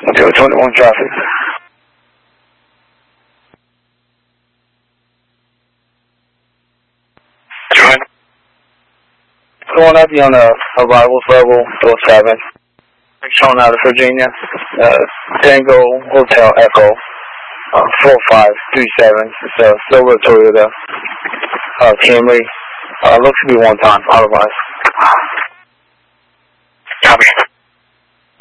221 traffic. Going up, you on arrivals level 47. Showing out of Virginia. Tango Hotel Echo 4537. It's a silver Toyota Camry. Looks to be one time. Otherwise. Copy.